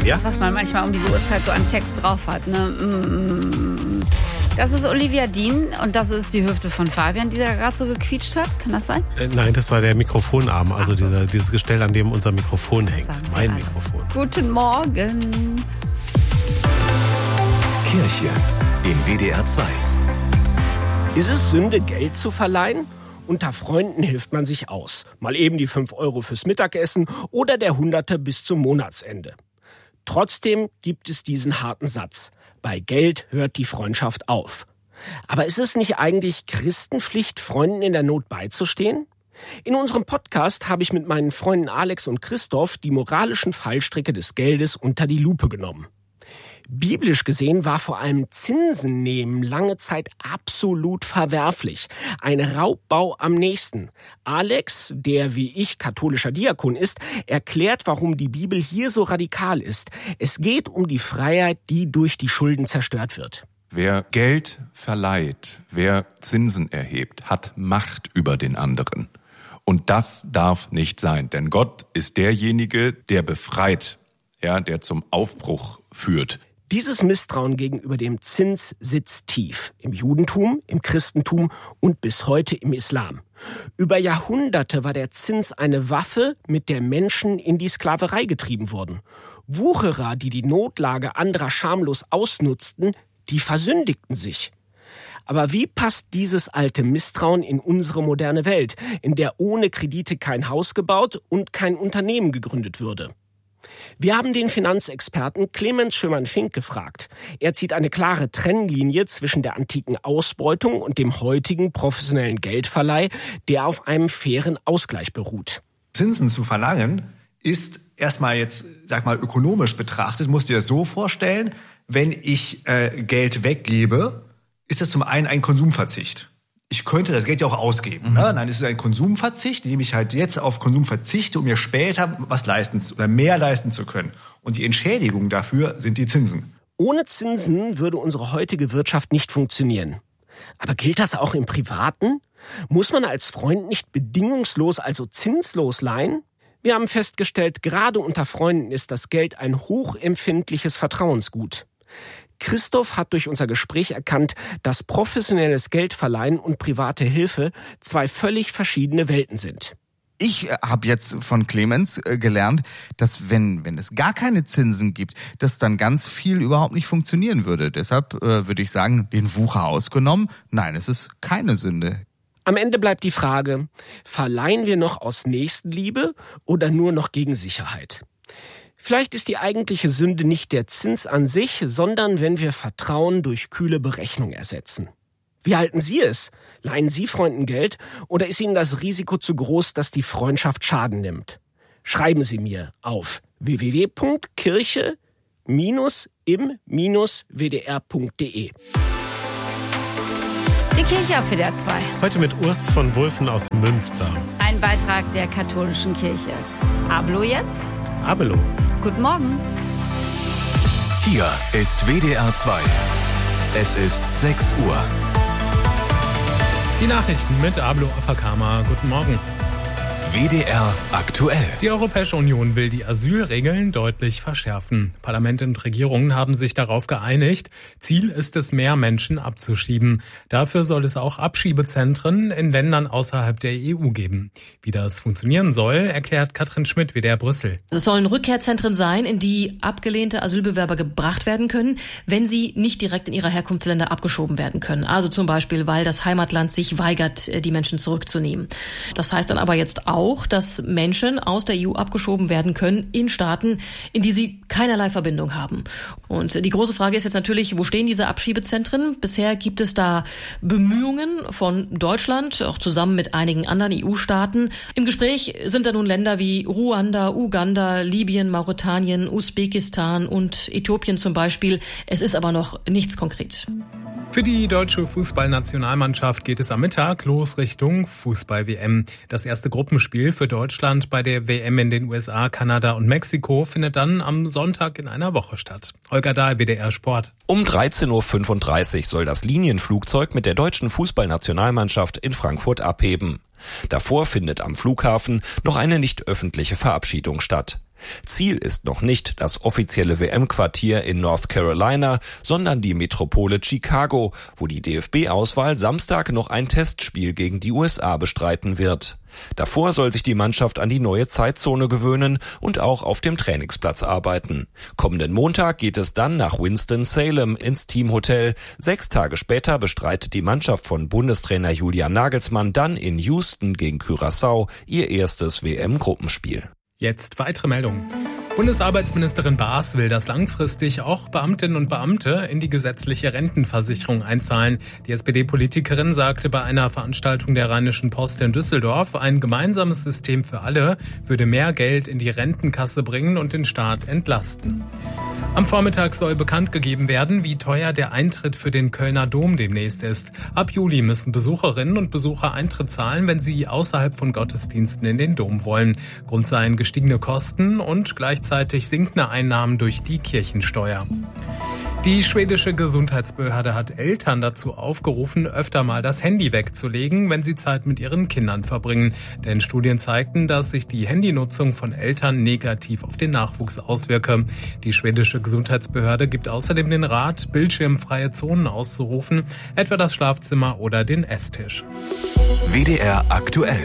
Ja? Das, was man manchmal um diese Uhrzeit so an Text drauf hat. Ne? Das ist Olivia Dean und das ist die Hüfte von Fabian, die da gerade so gequietscht hat. Kann das sein? Nein, das war der Mikrofonarm, also dieses Gestell, an dem unser Mikrofon hängt. Mein Mikrofon. Guten Morgen. Kirche in WDR 2. Ist es Sünde, Geld zu verleihen? Unter Freunden hilft man sich aus. Mal eben die 5 Euro fürs Mittagessen oder der 100er bis zum Monatsende. Trotzdem gibt es diesen harten Satz. Bei Geld hört die Freundschaft auf. Aber ist es nicht eigentlich Christenpflicht, Freunden in der Not beizustehen? In unserem Podcast habe ich mit meinen Freunden Alex und Christoph die moralischen Fallstricke des Geldes unter die Lupe genommen. Biblisch gesehen war vor allem Zinsen nehmen lange Zeit absolut verwerflich. Ein Raubbau am nächsten. Alex, der wie ich katholischer Diakon ist, erklärt, warum die Bibel hier so radikal ist. Es geht um die Freiheit, die durch die Schulden zerstört wird. Wer Geld verleiht, wer Zinsen erhebt, hat Macht über den anderen. Und das darf nicht sein, denn Gott ist derjenige, der befreit, ja, der zum Aufbruch führt. Dieses Misstrauen gegenüber dem Zins sitzt tief. Im Judentum, im Christentum und bis heute im Islam. Über Jahrhunderte war der Zins eine Waffe, mit der Menschen in die Sklaverei getrieben wurden. Wucherer, die die Notlage anderer schamlos ausnutzten, die versündigten sich. Aber wie passt dieses alte Misstrauen in unsere moderne Welt, in der ohne Kredite kein Haus gebaut und kein Unternehmen gegründet würde? Wir haben den Finanzexperten Clemens Schömann-Fink gefragt. Er zieht eine klare Trennlinie zwischen der antiken Ausbeutung und dem heutigen professionellen Geldverleih, der auf einem fairen Ausgleich beruht. Zinsen zu verlangen ist erstmal jetzt, ökonomisch betrachtet, musst du dir das so vorstellen, wenn ich Geld weggebe, ist das zum einen ein Konsumverzicht. Ich könnte das Geld ja auch ausgeben. Ne? Nein, es ist ein Konsumverzicht, indem ich halt jetzt auf Konsum verzichte, um mir später was leisten oder mehr leisten zu können. Und die Entschädigung dafür sind die Zinsen. Ohne Zinsen würde unsere heutige Wirtschaft nicht funktionieren. Aber gilt das auch im Privaten? Muss man als Freund nicht bedingungslos, also zinslos leihen? Wir haben festgestellt, gerade unter Freunden ist das Geld ein hochempfindliches Vertrauensgut. Christoph hat durch unser Gespräch erkannt, dass professionelles Geldverleihen und private Hilfe 2 völlig verschiedene Welten sind. Ich habe jetzt von Clemens gelernt, dass wenn es gar keine Zinsen gibt, dass dann ganz viel überhaupt nicht funktionieren würde. Deshalb würde ich sagen, den Wucher ausgenommen, nein, es ist keine Sünde. Am Ende bleibt die Frage, verleihen wir noch aus Nächstenliebe oder nur noch gegen Sicherheit? Vielleicht ist die eigentliche Sünde nicht der Zins an sich, sondern wenn wir Vertrauen durch kühle Berechnung ersetzen. Wie halten Sie es? Leihen Sie Freunden Geld oder ist Ihnen das Risiko zu groß, dass die Freundschaft Schaden nimmt? Schreiben Sie mir auf www.kirche-im-wdr.de. Die Kirche auf WDR 2. Heute mit Urs von Wulfen aus Münster. Ein Beitrag der katholischen Kirche. Ablo jetzt? Abelo. Guten Morgen. Hier ist WDR 2. Es ist 6 Uhr. Die Nachrichten mit Ablo Afakama. Guten Morgen. WDR aktuell. Die Europäische Union will die Asylregeln deutlich verschärfen. Parlament und Regierungen haben sich darauf geeinigt. Ziel ist es, mehr Menschen abzuschieben. Dafür soll es auch Abschiebezentren in Ländern außerhalb der EU geben. Wie das funktionieren soll, erklärt Katrin Schmidt, WDR Brüssel. Es sollen Rückkehrzentren sein, in die abgelehnte Asylbewerber gebracht werden können, wenn sie nicht direkt in ihre Herkunftsländer abgeschoben werden können. Also zum Beispiel, weil das Heimatland sich weigert, die Menschen zurückzunehmen. Das heißt dann aber jetzt auch, dass Menschen aus der EU abgeschoben werden können in Staaten, in die sie keinerlei Verbindung haben. Und die große Frage ist jetzt natürlich, wo stehen diese Abschiebezentren? Bisher gibt es da Bemühungen von Deutschland, auch zusammen mit einigen anderen EU-Staaten. Im Gespräch sind da nun Länder wie Ruanda, Uganda, Libyen, Mauretanien, Usbekistan und Äthiopien zum Beispiel. Es ist aber noch nichts konkret. Für die deutsche Fußballnationalmannschaft geht es am Mittag los Richtung Fußball-WM. Das erste Gruppenspiel für Deutschland bei der WM in den USA, Kanada und Mexiko findet dann am Sonntag in einer Woche statt. Holger Dahl, WDR Sport. Um 13.35 Uhr soll das Linienflugzeug mit der deutschen Fußballnationalmannschaft in Frankfurt abheben. Davor findet am Flughafen noch eine nicht öffentliche Verabschiedung statt. Ziel ist noch nicht das offizielle WM-Quartier in North Carolina, sondern die Metropole Chicago, wo die DFB-Auswahl Samstag noch ein Testspiel gegen die USA bestreiten wird. Davor soll sich die Mannschaft an die neue Zeitzone gewöhnen und auch auf dem Trainingsplatz arbeiten. Kommenden Montag geht es dann nach Winston-Salem ins Teamhotel. 6 Tage später bestreitet die Mannschaft von Bundestrainer Julian Nagelsmann dann in Houston gegen Curaçao ihr erstes WM-Gruppenspiel. Jetzt weitere Meldungen. Bundesarbeitsministerin Baas will, dass langfristig auch Beamtinnen und Beamte in die gesetzliche Rentenversicherung einzahlen. Die SPD-Politikerin sagte bei einer Veranstaltung der Rheinischen Post in Düsseldorf, ein gemeinsames System für alle würde mehr Geld in die Rentenkasse bringen und den Staat entlasten. Am Vormittag soll bekannt gegeben werden, wie teuer der Eintritt für den Kölner Dom demnächst ist. Ab Juli müssen Besucherinnen und Besucher Eintritt zahlen, wenn sie außerhalb von Gottesdiensten in den Dom wollen. Grund seien gestiegene Kosten und gleichzeitig sinkende Einnahmen durch die Kirchensteuer. Die schwedische Gesundheitsbehörde hat Eltern dazu aufgerufen, öfter mal das Handy wegzulegen, wenn sie Zeit mit ihren Kindern verbringen. Denn Studien zeigten, dass sich die Handynutzung von Eltern negativ auf den Nachwuchs auswirke. Die schwedische Gesundheitsbehörde gibt außerdem den Rat, bildschirmfreie Zonen auszurufen, etwa das Schlafzimmer oder den Esstisch. WDR aktuell.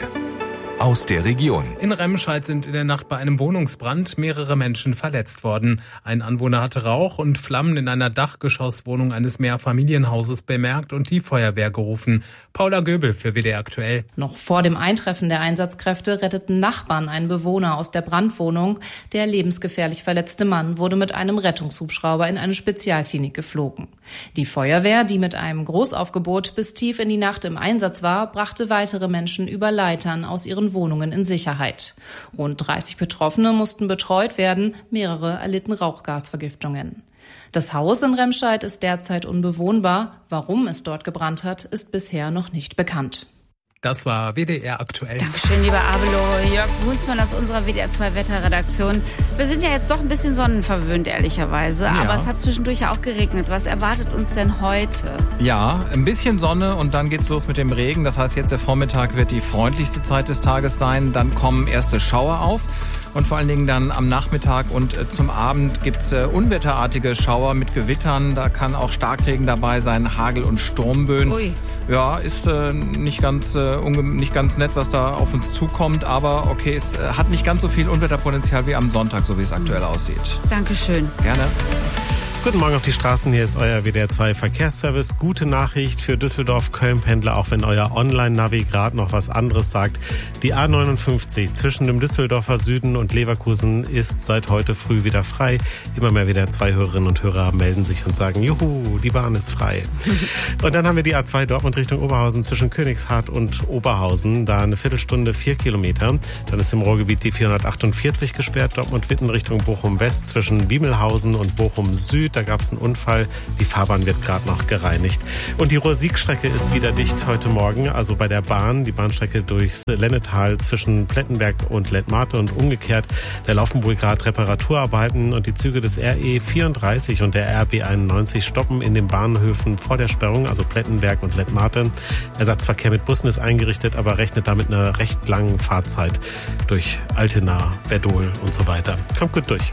Aus der Region. In Remscheid sind in der Nacht bei einem Wohnungsbrand mehrere Menschen verletzt worden. Ein Anwohner hatte Rauch und Flammen in einer Dachgeschosswohnung eines Mehrfamilienhauses bemerkt und die Feuerwehr gerufen. Paula Göbel für WDR aktuell. Noch vor dem Eintreffen der Einsatzkräfte retteten Nachbarn einen Bewohner aus der Brandwohnung. Der lebensgefährlich verletzte Mann wurde mit einem Rettungshubschrauber in eine Spezialklinik geflogen. Die Feuerwehr, die mit einem Großaufgebot bis tief in die Nacht im Einsatz war, brachte weitere Menschen über Leitern aus ihren Wohnungen in Sicherheit. Rund 30 Betroffene mussten betreut werden, mehrere erlitten Rauchgasvergiftungen. Das Haus in Remscheid ist derzeit unbewohnbar. Warum es dort gebrannt hat, ist bisher noch nicht bekannt. Das war WDR aktuell. Dankeschön, lieber Abelo. Jörg Brunsmann aus unserer WDR 2 Wetterredaktion. Wir sind ja jetzt doch ein bisschen sonnenverwöhnt, ehrlicherweise. Ja. Aber es hat zwischendurch ja auch geregnet. Was erwartet uns denn heute? Ja, ein bisschen Sonne und dann geht's los mit dem Regen. Das heißt, jetzt der Vormittag wird die freundlichste Zeit des Tages sein. Dann kommen erste Schauer auf. Und vor allen Dingen dann am Nachmittag und zum Abend gibt's unwetterartige Schauer mit Gewittern. Da kann auch Starkregen dabei sein, Hagel und Sturmböen. Ui. Ja, ist nicht ganz nett, was da auf uns zukommt. Aber okay, es hat nicht ganz so viel Unwetterpotenzial wie am Sonntag, so wie es aktuell aussieht. Dankeschön. Gerne. Guten Morgen auf die Straßen, hier ist euer WDR 2 Verkehrsservice. Gute Nachricht für Düsseldorf-Köln-Pendler, auch wenn euer Online-Navi gerade noch was anderes sagt. Die A59 zwischen dem Düsseldorfer Süden und Leverkusen ist seit heute früh wieder frei. Immer mehr WDR 2-Hörerinnen und Hörer melden sich und sagen, juhu, die Bahn ist frei. Und dann haben wir die A2 Dortmund Richtung Oberhausen zwischen Königshardt und Oberhausen. Da eine Viertelstunde 4 Kilometer. Dann ist im Ruhrgebiet die 448 gesperrt. Dortmund-Witten Richtung Bochum-West zwischen Wiemelhausen und Bochum-Süd. Da gab es einen Unfall. Die Fahrbahn wird gerade noch gereinigt. Und die Ruhr-Sieg-Strecke ist wieder dicht heute Morgen. Also bei der Bahn, die Bahnstrecke durchs Lennetal zwischen Plettenberg und Lettmate und umgekehrt. Da laufen wohl gerade Reparaturarbeiten und die Züge des RE 34 und der RB 91 stoppen in den Bahnhöfen vor der Sperrung, also Plettenberg und Lettmate. Ersatzverkehr mit Bussen ist eingerichtet, aber rechnet damit einer recht langen Fahrzeit durch Altena, Verdol und so weiter. Kommt gut durch.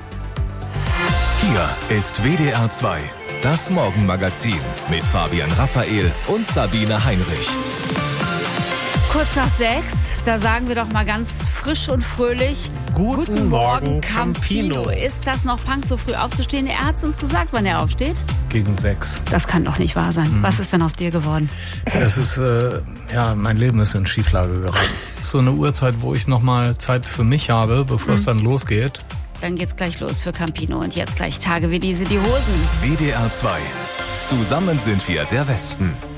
Hier ist WDR 2, das Morgenmagazin mit Fabian Raphael und Sabine Heinrich. Kurz nach 6, da sagen wir doch mal ganz frisch und fröhlich, Guten Morgen, Campino. Ist das noch Punk, so früh aufzustehen? Er hat uns gesagt, wann er aufsteht. Gegen 6. Das kann doch nicht wahr sein. Was ist denn aus dir geworden? Das ist, mein Leben ist in Schieflage geraten. So eine Uhrzeit, wo ich nochmal Zeit für mich habe, bevor es dann losgeht. Dann geht's gleich los für Campino und jetzt gleich Tage wie diese, die Hosen. WDR 2. Zusammen sind wir der Westen.